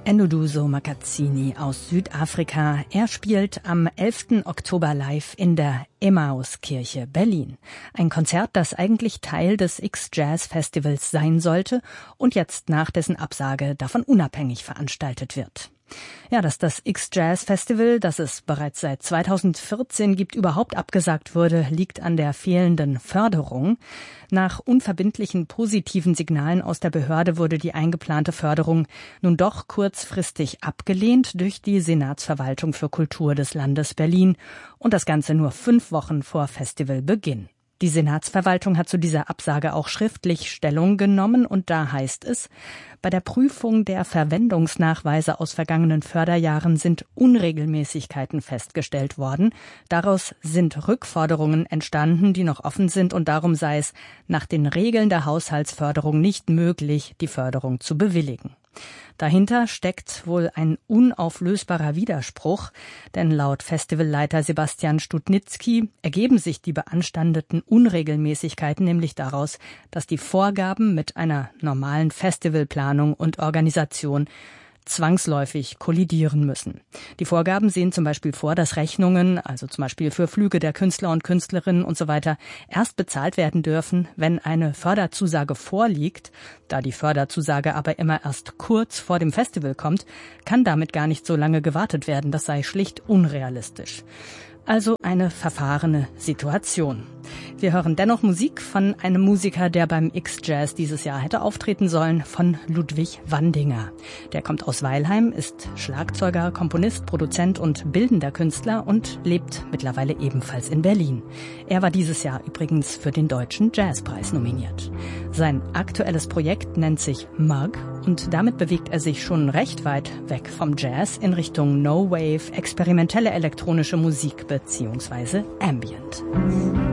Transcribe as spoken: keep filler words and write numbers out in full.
Nduduzo Makatsini aus Südafrika. Er spielt am elften Oktober live in der Emmauskirche Berlin. Ein Konzert, das eigentlich Teil des X-Jazz-Festivals sein sollte und jetzt nach dessen Absage davon unabhängig veranstaltet wird. Ja, dass das X-Jazz-Festival, das es bereits seit zweitausendvierzehn gibt, überhaupt abgesagt wurde, liegt an der fehlenden Förderung. Nach unverbindlichen positiven Signalen aus der Behörde wurde die eingeplante Förderung nun doch kurzfristig abgelehnt durch die Senatsverwaltung für Kultur des Landes Berlin und das Ganze nur fünf Wochen vor Festivalbeginn. Die Senatsverwaltung hat zu dieser Absage auch schriftlich Stellung genommen und da heißt es, bei der Prüfung der Verwendungsnachweise aus vergangenen Förderjahren sind Unregelmäßigkeiten festgestellt worden. Daraus sind Rückforderungen entstanden, die noch offen sind und darum sei es nach den Regeln der Haushaltsförderung nicht möglich, die Förderung zu bewilligen. Dahinter steckt wohl ein unauflösbarer Widerspruch, denn laut Festivalleiter Sebastian Studnitzky ergeben sich die beanstandeten Unregelmäßigkeiten nämlich daraus, dass die Vorgaben mit einer normalen Festivalplanung und Organisation zwangsläufig kollidieren müssen. Die Vorgaben sehen zum Beispiel vor, dass Rechnungen, also zum Beispiel für Flüge der Künstler und Künstlerinnen und so weiter, erst bezahlt werden dürfen, wenn eine Förderzusage vorliegt. Da die Förderzusage aber immer erst kurz vor dem Festival kommt, kann damit gar nicht so lange gewartet werden. Das sei schlicht unrealistisch. Also eine verfahrene Situation. Wir hören dennoch Musik von einem Musiker, der beim X-Jazz dieses Jahr hätte auftreten sollen, von Ludwig Wandinger. Der kommt aus Weilheim, ist Schlagzeuger, Komponist, Produzent und bildender Künstler und lebt mittlerweile ebenfalls in Berlin. Er war dieses Jahr übrigens für den Deutschen Jazzpreis nominiert. Sein aktuelles Projekt nennt sich Mug und damit bewegt er sich schon recht weit weg vom Jazz in Richtung No-Wave, experimentelle elektronische Musik bzw. Ambient.